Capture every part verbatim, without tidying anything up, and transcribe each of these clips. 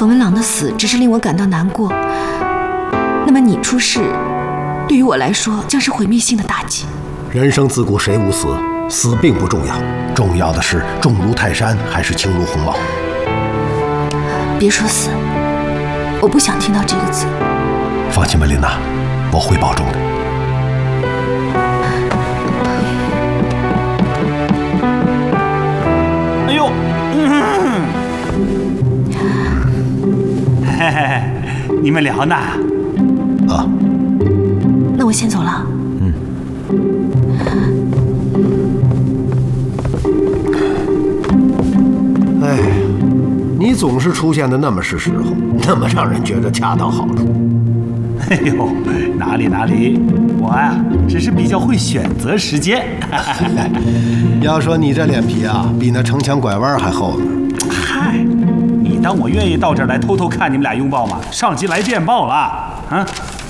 冯文朗的死只是令我感到难过，那么你出事，对于我来说将是毁灭性的打击。 人生自古谁无死，死并不重要，重要的是重如泰山还是轻如鸿毛。 别说死，我不想听到这个字。 放心吧，琳娜，我会保重的。 哎呦，嗯，嘿嘿，你们聊呢？ 啊， 那我先走了。 嗯。哎，你总是出现的那么是时候，那么让人觉得恰到好处。 哎呦，哪里哪里，我呀、啊、只是比较会选择时间。 要说你这脸皮啊，比那城墙拐弯还厚呢。 嗨，你当我愿意到这儿来偷偷看你们俩拥抱吗？上级来电报了啊！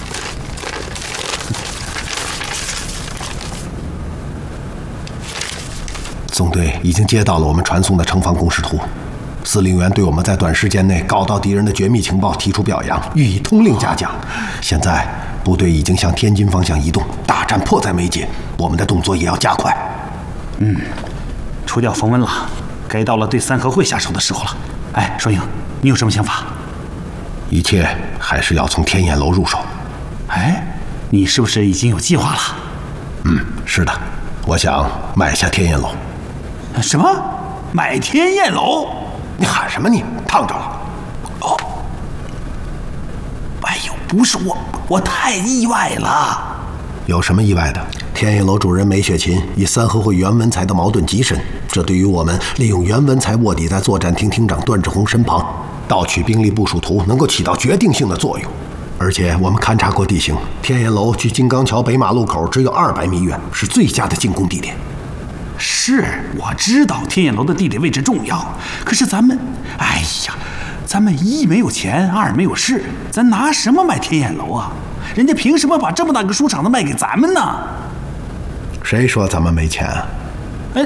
纵队已经接到了我们传送的城防工事图，司令员对我们在短时间内搞到敌人的绝密情报提出表扬，予以通令嘉奖。现在部队已经向天津方向移动，大战迫在眉睫，我们的动作也要加快。 嗯，除掉冯文朗，该到了对三合会下手的时候了。哎，双英，你有什么想法？ 一切还是要从天眼楼入手。 哎，你是不是已经有计划了？ 嗯，是的，我想买下天眼楼。 什么？买天燕楼？ 你喊什么你？烫着了。 哦，哎呦，不是我，我太意外了。 有什么意外的？天燕楼主人梅雪琴与三合会袁文才的矛盾极深，这对于我们利用袁文才卧底在作战厅厅长段志宏身旁，盗取兵力部署图，能够起到决定性的作用。而且我们勘察过地形，天燕楼距金刚桥北马路口只有二百米远，是最佳的进攻地点。 是，我知道天眼楼的地理位置重要，可是咱们，哎呀，咱们一没有钱，二没有势，咱拿什么买天眼楼啊？人家凭什么把这么大个书场子卖给咱们呢？ 谁说咱们没钱啊？ 哎，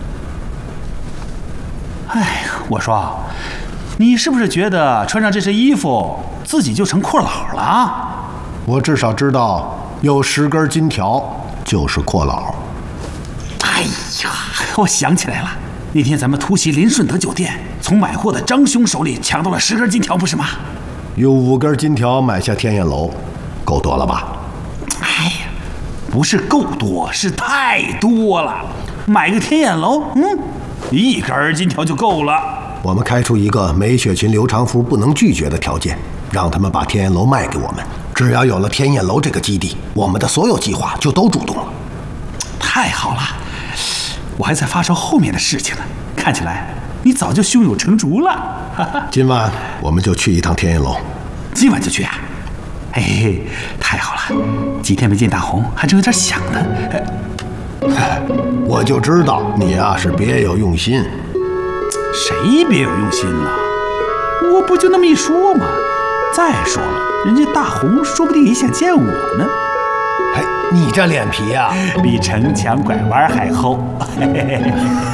哎呀，我说，你是不是觉得穿上这身衣服，自己就成阔佬了？ 我至少知道，有十根金条就是阔佬。 哎呀，我想起来了，那天咱们突袭林顺德酒店，从买货的张兄手里抢到了十根金条，不是吗？ 用五根金条买下天燕楼，够多了吧？ 哎呀，不是够多，是太多了。买个天燕楼，嗯，一根金条就够了。 我们开出一个梅雪群、刘长福不能拒绝的条件，让他们把天燕楼卖给我们。只要有了天燕楼这个基地，我们的所有计划就都主动了。 太好了。我还在发烧后面的事情呢，看起来你早就胸有成竹了。 今晚我们就去一趟天燕楼。 今晚就去啊？嘿嘿，太好了！几天没见大红，还真有点想呢。 我就知道你啊是别有用心。 谁别有用心了？我不就那么一说吗？再说了，人家大红说不定也想见我呢。 哎，你这脸皮啊， 比城墙拐弯还厚。